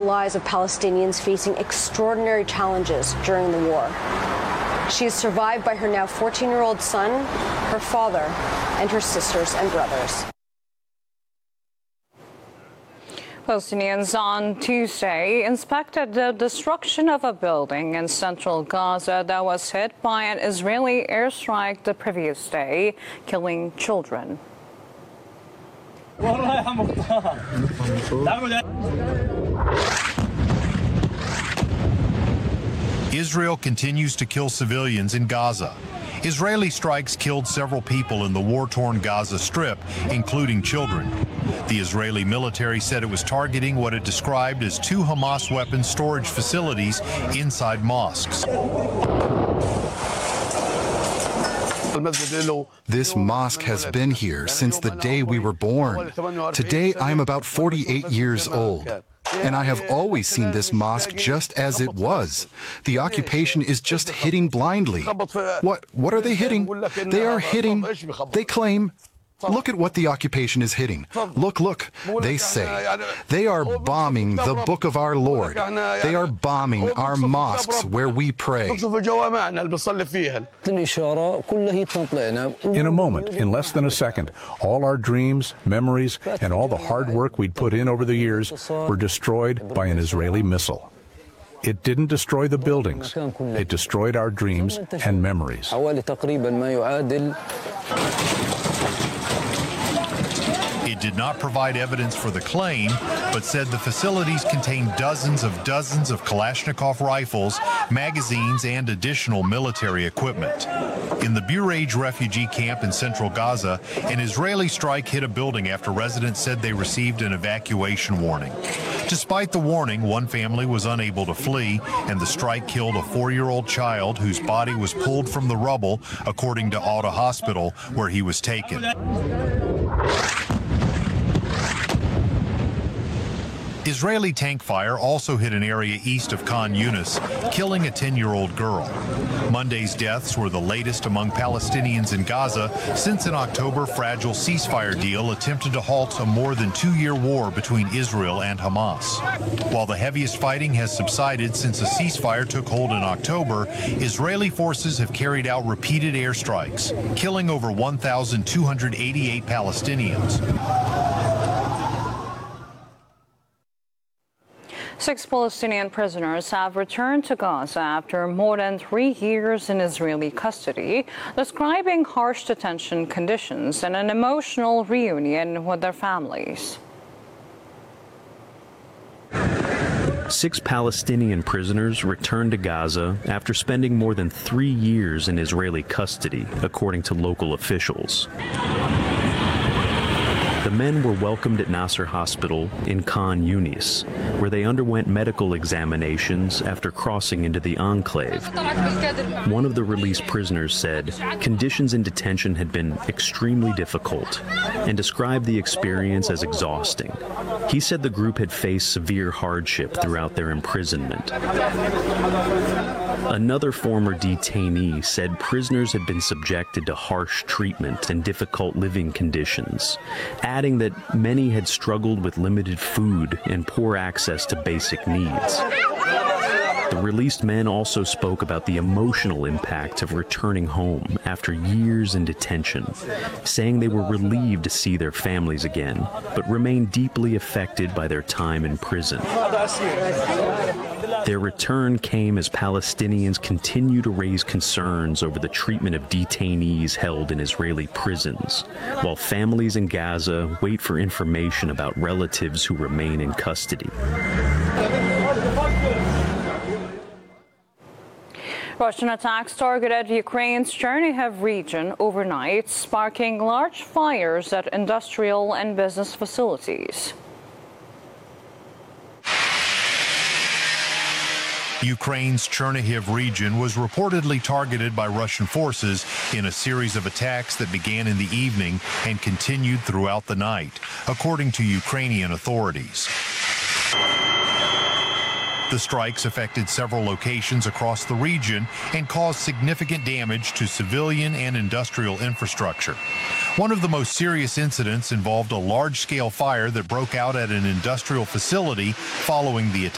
lives of Palestinians facing extraordinary challenges during the war. She is survived by her now 14-year-old son, her father, and her sisters and brothers. Palestinians on Tuesday inspected the destruction of a building in central Gaza that was hit by an Israeli airstrike the previous day, killing children. Israel continues to kill civilians in Gaza. Israeli strikes killed several people in the war-torn Gaza Strip, including children. The Israeli military said it was targeting what it described as 2 Hamas weapons storage facilities inside mosques. This mosque has been here since the day we were born. Today I am about 48 years old. And I have always seen this mosque just as it was. The occupation is just hitting blindly. What are they hitting? They are hitting, they claim. Look at what the occupation is hitting. Look, they say. They are bombing the book of our Lord. They are bombing our mosques where we pray. In a moment, in less than a second, all our dreams, memories, and all the hard work we'd put in over the years were destroyed by an Israeli missile. It didn't destroy the buildings. It destroyed our dreams and memories. It did not provide evidence for the claim, but said the facilities contained dozens of Kalashnikov rifles, magazines, and additional military equipment. In the Bureij refugee camp in central Gaza, an Israeli strike hit a building after residents said they received an evacuation warning. Despite the warning, one family was unable to flee, and the strike killed a 4-year-old child whose body was pulled from the rubble, according to Alta Hospital, where he was taken. Israeli tank fire also hit an area east of Khan Yunis, killing a 10-year-old girl. Monday's deaths were the latest among Palestinians in Gaza since an October fragile ceasefire deal attempted to halt a more than 2-year war between Israel and Hamas. While the heaviest fighting has subsided since a ceasefire took hold in October, Israeli forces have carried out repeated airstrikes, killing over 1,288 Palestinians. 6 Palestinian prisoners have returned to Gaza after more than 3 years in Israeli custody, describing harsh detention conditions and an emotional reunion with their families. 6 Palestinian prisoners returned to Gaza after spending more than 3 years in Israeli custody, according to local officials. The men were welcomed at Nasser Hospital in Khan Yunis, where they underwent medical examinations after crossing into the enclave. One of the released prisoners said conditions in detention had been extremely difficult and described the experience as exhausting. He said the group had faced severe hardship throughout their imprisonment. Another former detainee said prisoners had been subjected to harsh treatment and difficult living conditions, adding that many had struggled with limited food and poor access to basic needs. The released men also spoke about the emotional impact of returning home after years in detention, saying they were relieved to see their families again, but remained deeply affected by their time in prison. Their return came as Palestinians continue to raise concerns over the treatment of detainees held in Israeli prisons, while families in Gaza wait for information about relatives who remain in custody. Russian attacks targeted Ukraine's Chernihiv region overnight, sparking large fires at industrial and business facilities. Ukraine's Chernihiv region was reportedly targeted by Russian forces in a series of attacks that began in the evening and continued throughout the night, according to Ukrainian authorities. The strikes affected several locations across the region and caused significant damage to civilian and industrial infrastructure. One of the most serious incidents involved a large-scale fire that broke out at an industrial facility following the attack.